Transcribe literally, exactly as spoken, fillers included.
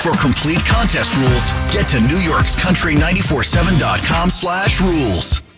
For complete contest rules, get to New York's country nine four seven dot com slash rules.